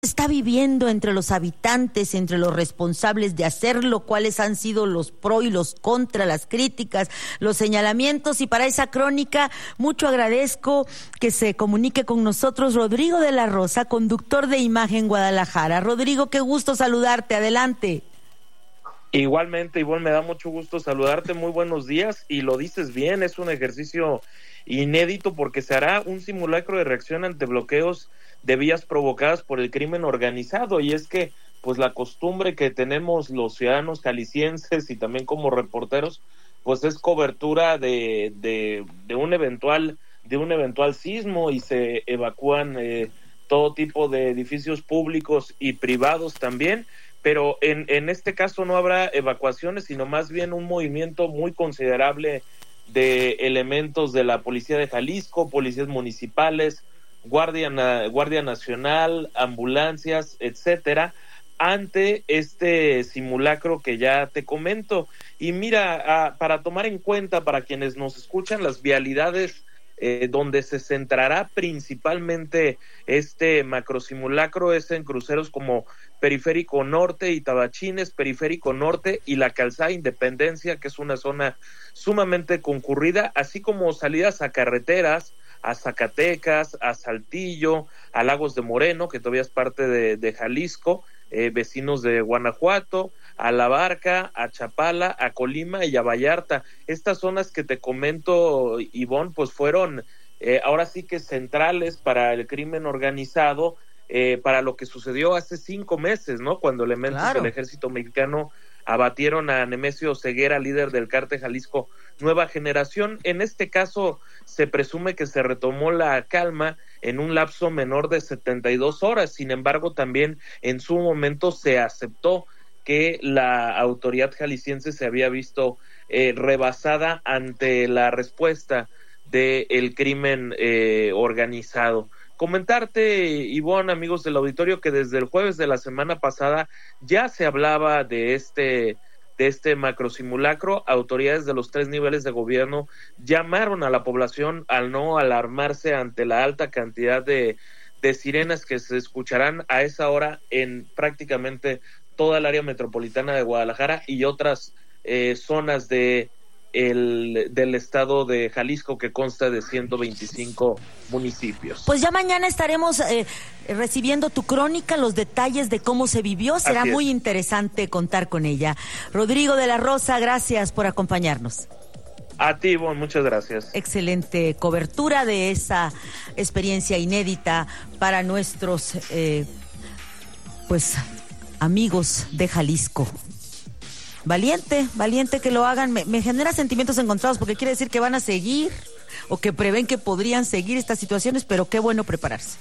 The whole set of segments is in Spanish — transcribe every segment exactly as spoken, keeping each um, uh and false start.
está viviendo entre los habitantes, entre los responsables de hacerlo, cuáles han sido los pro y los contra, las críticas, los señalamientos, y para esa crónica mucho agradezco que se comunique con nosotros Rodrigo de la Rosa, conductor de Imagen Guadalajara. Rodrigo, qué gusto saludarte, adelante. Igualmente, Ivonne, me da mucho gusto saludarte, muy buenos días, y lo dices bien, es un ejercicio inédito porque se hará un simulacro de reacción ante bloqueos de vías provocadas por el crimen organizado, y es que pues la costumbre que tenemos los ciudadanos jaliscienses y también como reporteros pues es cobertura de de, de un eventual de un eventual sismo, y se evacúan eh, todo tipo de edificios públicos y privados también, pero en en este caso no habrá evacuaciones, sino más bien un movimiento muy considerable de elementos de la Policía de Jalisco, policías municipales, Guardia, Guardia Nacional, ambulancias, etcétera, ante este simulacro que ya te comento. Y mira, a, para tomar en cuenta, para quienes nos escuchan, las vialidades eh, donde se centrará principalmente este macrosimulacro es en cruceros como Periférico Norte y Tabachines, Periférico Norte y la Calzada Independencia, que es una zona sumamente concurrida, así como salidas a carreteras, a Zacatecas, a Saltillo, a Lagos de Moreno, que todavía es parte de, de Jalisco, eh, vecinos de Guanajuato, a La Barca, a Chapala, a Colima y a Vallarta. Estas zonas que te comento, Ivonne, pues fueron eh, ahora sí que centrales para el crimen organizado, eh, para lo que sucedió hace cinco meses, ¿no? Cuando elementos claro. del ejército mexicano abatieron a Nemesio Ceguera, líder del cártel Jalisco Nueva Generación. En este caso se presume que se retomó la calma en un lapso menor de setenta y dos horas. Sin embargo, también en su momento se aceptó que la autoridad jalisciense se había visto eh, rebasada ante la respuesta del crimen eh, organizado. Comentarte, Ivonne, amigos del auditorio, que desde el jueves de la semana pasada ya se hablaba de este de este macrosimulacro. Autoridades de los tres niveles de gobierno llamaron a la población al no alarmarse ante la alta cantidad de, de sirenas que se escucharán a esa hora en prácticamente toda el área metropolitana de Guadalajara y otras eh, zonas de El, del estado de Jalisco, que consta de ciento veinticinco municipios. Pues ya mañana estaremos eh, recibiendo tu crónica, los detalles de cómo se vivió. Será muy interesante contar con ella. Rodrigo de la Rosa, gracias por acompañarnos. A ti, Ivonne, muchas gracias. Excelente cobertura de esa experiencia inédita para nuestros eh, pues amigos de Jalisco. Valiente, valiente que lo hagan. Me, me genera sentimientos encontrados porque quiere decir que van a seguir o que prevén que podrían seguir estas situaciones, pero qué bueno prepararse.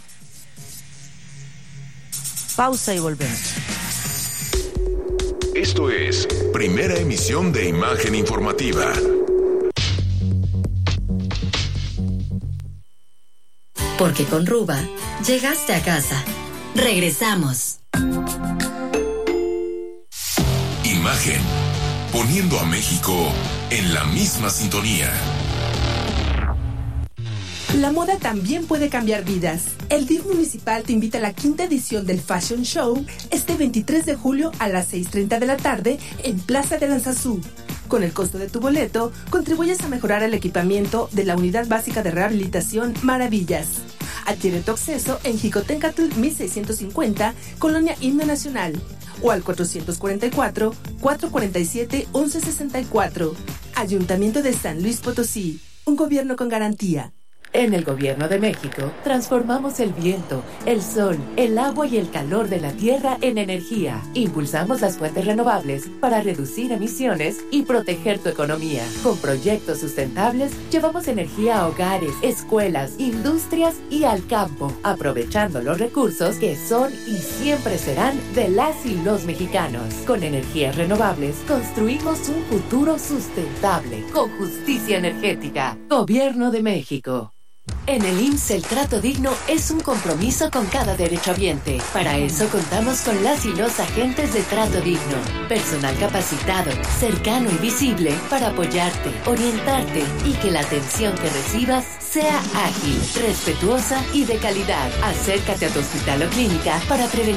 Pausa y volvemos. Esto es Primera Emisión de Imagen Informativa. Porque con Ruba llegaste a casa. Regresamos. Imagen, poniendo a México en la misma sintonía. La moda también puede cambiar vidas. El D I F municipal te invita a la quinta edición del Fashion Show este veintitrés de julio a las seis treinta de la tarde en Plaza de Aranzazú. Con el costo de tu boleto, contribuyes a mejorar el equipamiento de la Unidad Básica de Rehabilitación Maravillas. Adquiere tu acceso en Jicotencatl mil seiscientos cincuenta, Colonia Himno Nacional, o al cuatrocientos cuarenta y cuatro, cuatrocientos cuarenta y siete, once sesenta y cuatro. Ayuntamiento de San Luis Potosí, un gobierno con garantía. En el Gobierno de México, transformamos el viento, el sol, el agua y el calor de la tierra en energía. Impulsamos las fuentes renovables para reducir emisiones y proteger tu economía. Con proyectos sustentables, llevamos energía a hogares, escuelas, industrias y al campo, aprovechando los recursos que son y siempre serán de las y los mexicanos. Con energías renovables, construimos un futuro sustentable, con justicia energética. Gobierno de México. En el I M S S el trato digno es un compromiso con cada derechohabiente. Para eso contamos con las y los agentes de trato digno. Personal capacitado, cercano y visible para apoyarte, orientarte y que la atención que recibas sea ágil, respetuosa y de calidad. Acércate a tu hospital o clínica para prevenir